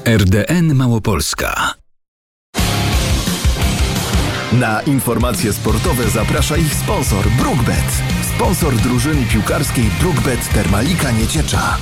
RDN Małopolska. Na informacje sportowe zaprasza ich sponsor BrookBet. Sponsor drużyny piłkarskiej BrookBet Termalika Nieciecza.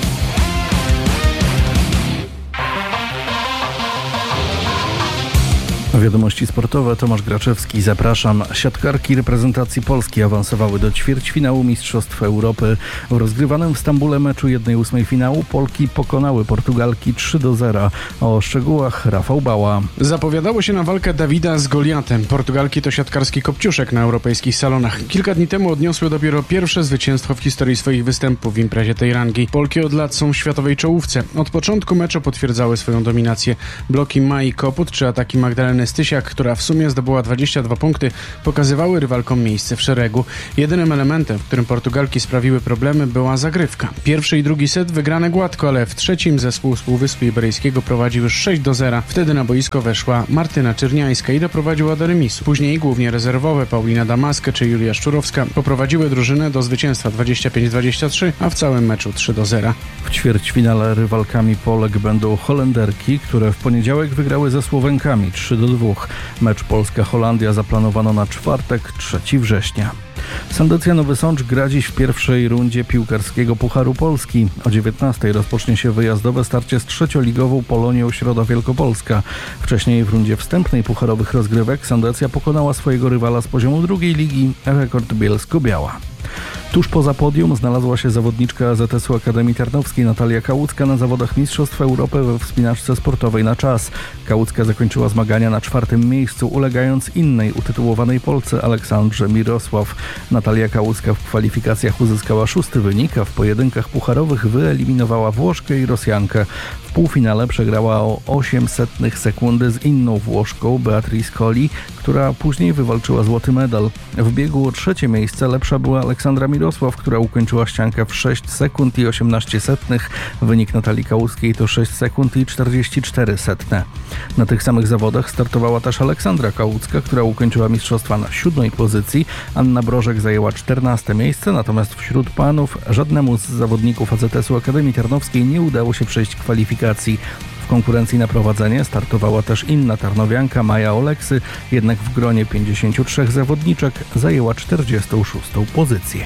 Wiadomości sportowe, Tomasz Graczewski, zapraszam. Siatkarki reprezentacji Polski awansowały do ćwierćfinału Mistrzostw Europy. W rozgrywanym w Stambule meczu 1/8 finału Polki pokonały Portugalki 3-0. O szczegółach Rafał Bała. Zapowiadało się na walkę Dawida z Goliatem. Portugalki to siatkarski kopciuszek na europejskich salonach. Kilka dni temu odniosły dopiero pierwsze zwycięstwo w historii swoich występów w imprezie tej rangi. Polki od lat są w światowej czołówce. Od początku meczu potwierdzały swoją dominację. Bloki Mai Koput czy ataki Magdaleny Stysiak, która w sumie zdobyła 22 punkty, pokazywały rywalkom miejsce w szeregu. Jedynym elementem, w którym Portugalki sprawiły problemy, była zagrywka. Pierwszy i drugi set wygrane gładko, ale w trzecim zespół z Półwyspu Iberyjskiego prowadził już 6-0. Wtedy na boisko weszła Martyna Czerniańska i doprowadziła do remisu. Później głównie rezerwowe Paulina Damaskę czy Julia Szczurowska poprowadziły drużynę do zwycięstwa 25-23, a w całym meczu 3-0. W ćwierćfinale rywalkami Polek będą Holenderki, które w poniedziałek wygrały ze Słowenkami 3-2. Mecz Polska-Holandia zaplanowano na czwartek, 3 września. Sandecja Nowy Sącz gra dziś w pierwszej rundzie piłkarskiego Pucharu Polski. O 19:00 rozpocznie się wyjazdowe starcie z trzecioligową Polonią Środa Wielkopolska. Wcześniej w rundzie wstępnej pucharowych rozgrywek Sandecja pokonała swojego rywala z poziomu drugiej ligi, Rekord Bielsko-Biała. Tuż poza podium znalazła się zawodniczka AZS-u Akademii Tarnowskiej Natalia Kałucka na zawodach Mistrzostw Europy we wspinaczce sportowej na czas. Kałucka zakończyła zmagania na 4. miejscu, ulegając innej utytułowanej Polce Aleksandrze Mirosław. Natalia Kałucka w kwalifikacjach uzyskała 6. wynik, a w pojedynkach pucharowych wyeliminowała Włoszkę i Rosjankę. W półfinale przegrała o 0,08 sekundy z inną Włoszką, Beatrice Colli, która później wywalczyła złoty medal. W biegu o 3. miejsce lepsza była Aleksandra Mirosław, która ukończyła ściankę w 6 sekund i 18 setnych. Wynik Natalii Kałuckiej to 6 sekund i 44 setne. Na tych samych zawodach startowała też Aleksandra Kałucka, która ukończyła mistrzostwa na 7. pozycji. Anna Brożek zajęła 14. miejsce, natomiast wśród panów żadnemu z zawodników AZS-u Akademii Tarnowskiej nie udało się przejść kwalifikacji. W konkurencji na prowadzenie startowała też inna tarnowianka Maja Oleksy, jednak w gronie 53 zawodniczek zajęła 46. pozycję.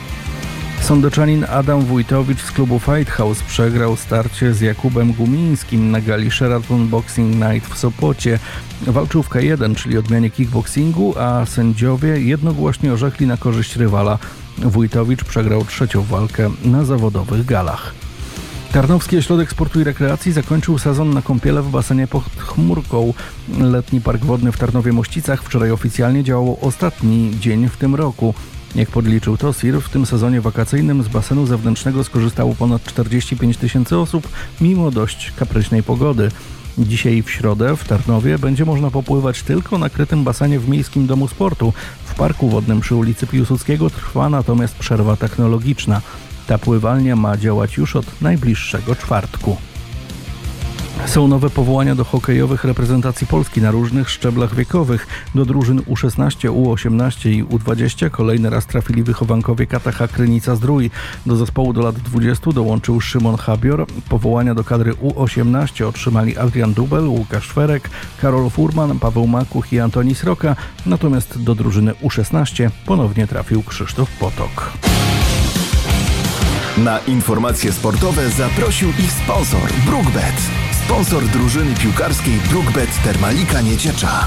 Sądeczanin Adam Wójtowicz z klubu Fight House przegrał starcie z Jakubem Gumińskim na gali Sheraton Boxing Night w Sopocie. Walczył w K1, czyli odmianie kickboxingu, a sędziowie jednogłośnie orzekli na korzyść rywala. Wójtowicz przegrał 3. walkę na zawodowych galach. Tarnowski Ośrodek Sportu i Rekreacji zakończył sezon na kąpiele w basenie pod Chmurką. Letni Park Wodny w Tarnowie-Mościcach wczoraj oficjalnie działał ostatni dzień w tym roku. Jak podliczył TOSIR, w tym sezonie wakacyjnym z basenu zewnętrznego skorzystało ponad 45 000 osób, mimo dość kapryśnej pogody. Dzisiaj w środę w Tarnowie będzie można popływać tylko na krytym basenie w Miejskim Domu Sportu. W Parku Wodnym przy ulicy Piłsudskiego trwa natomiast przerwa technologiczna. Ta pływalnia ma działać już od najbliższego czwartku. Są nowe powołania do hokejowych reprezentacji Polski na różnych szczeblach wiekowych. Do drużyn U16, U18 i U20 kolejny raz trafili wychowankowie KTH Krynica-Zdrój. Do zespołu do lat 20 dołączył Szymon Habior. Powołania do kadry U18 otrzymali Adrian Dubel, Łukasz Ferek, Karol Furman, Paweł Makuch i Antoni Sroka. Natomiast do drużyny U16 ponownie trafił Krzysztof Potok. Na informacje sportowe zaprosił ich sponsor BrookBet. Sponsor drużyny piłkarskiej BrookBet Termalika Nieciecza.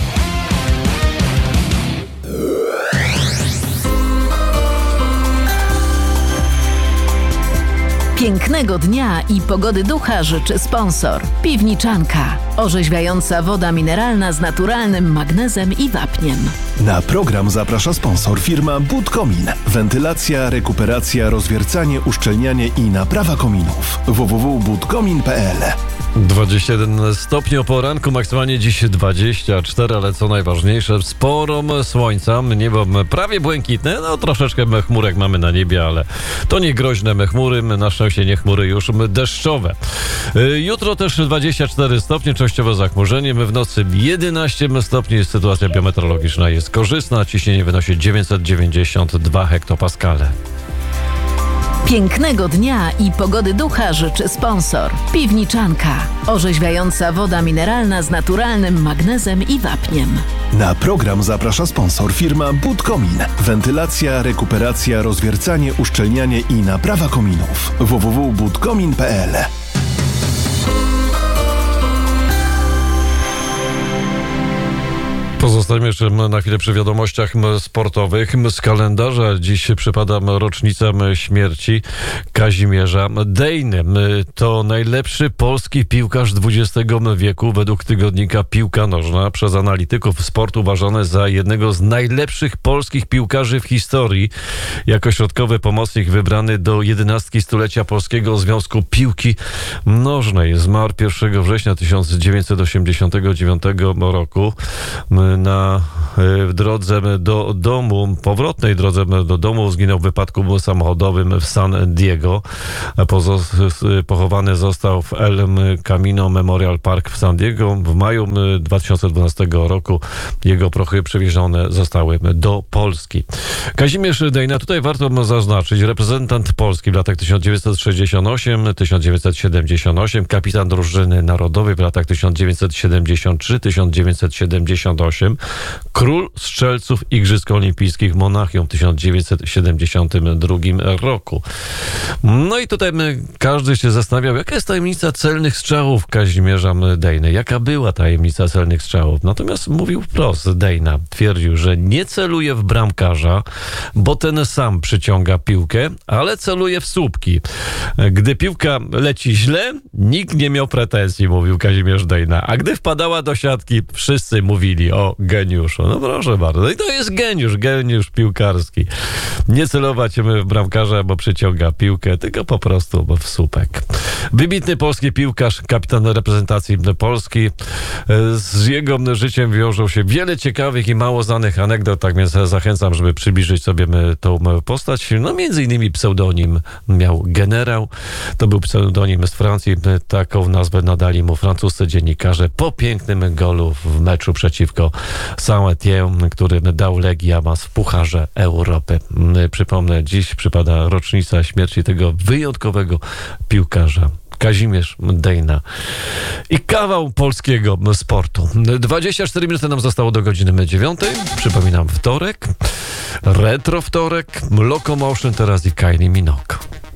Pięknego dnia i pogody ducha życzy sponsor. Piwniczanka. Orzeźwiająca woda mineralna z naturalnym magnezem i wapniem. Na program zaprasza sponsor firma Budkomin. Wentylacja, rekuperacja, rozwiercanie, uszczelnianie i naprawa kominów. www.budkomin.pl 21 stopni o poranku, maksymalnie dziś 24, ale co najważniejsze, sporo słońca, niebo prawie błękitne, no troszeczkę chmurek mamy na niebie, ale to nie groźne chmury, na szczęście nie chmury już deszczowe. Jutro też 24 stopnie, częściowo zachmurzenie, w nocy 11 stopni, sytuacja biometeorologiczna jest korzystna, ciśnienie wynosi 992 hektopaskale. Pięknego dnia i pogody ducha życzy sponsor. Piwniczanka. Orzeźwiająca woda mineralna z naturalnym magnezem i wapniem. Na program zaprasza sponsor firma Budkomin. Wentylacja, rekuperacja, rozwiercanie, uszczelnianie i naprawa kominów. www.budkomin.pl. Pozostajemy jeszcze na chwilę przy wiadomościach sportowych. Z kalendarza dziś przypada rocznica śmierci Kazimierza Dejny. To najlepszy polski piłkarz XX wieku według tygodnika Piłka Nożna. Przez analityków sportu uważany za jednego z najlepszych polskich piłkarzy w historii. Jako środkowy pomocnik wybrany do 11 stulecia Polskiego Związku Piłki Nożnej. Zmarł 1 września 1989 roku. Na drodze do domu, powrotnej drodze do domu zginął w wypadku samochodowym w San Diego. Pochowany został w El Camino Memorial Park w San Diego. W maju 2012 roku jego prochy przewiezione zostały do Polski. Kazimierz Dejna, tutaj warto zaznaczyć, reprezentant Polski w latach 1968-1978, kapitan drużyny narodowej w latach 1973-1978, król strzelców Igrzysk Olimpijskich Monachium w 1972 roku. No i tutaj każdy się zastanawiał, jaka jest tajemnica celnych strzałów Kazimierza Dejny. Jaka była tajemnica celnych strzałów? Natomiast mówił wprost Dejna. Twierdził, że nie celuje w bramkarza, bo ten sam przyciąga piłkę, ale celuje w słupki. Gdy piłka leci źle, nikt nie miał pretensji, mówił Kazimierz Dejna. A gdy wpadała do siatki, wszyscy mówili o geniuszu. No proszę bardzo. No i to jest geniusz piłkarski. Nie celować w bramkarza, bo przyciąga piłkę, tylko po prostu w słupek. Wybitny polski piłkarz, kapitan reprezentacji Polski. Z jego życiem wiążą się wiele ciekawych i mało znanych anegdot, tak więc zachęcam, żeby przybliżyć sobie tą postać. No między innymi pseudonim miał Generał. To był pseudonim z Francji. Taką nazwę nadali mu francuscy dziennikarze po pięknym golu w meczu przeciwko Saint-Étienne, który dał Legii Amas w Pucharze Europy. Przypomnę, dziś przypada rocznica śmierci tego wyjątkowego piłkarza. Kazimierz Dejna. I kawał polskiego sportu. 24 minuty nam zostało do godziny 9. Przypominam, wtorek, retro wtorek, Locomotion teraz i Kylie Minogue.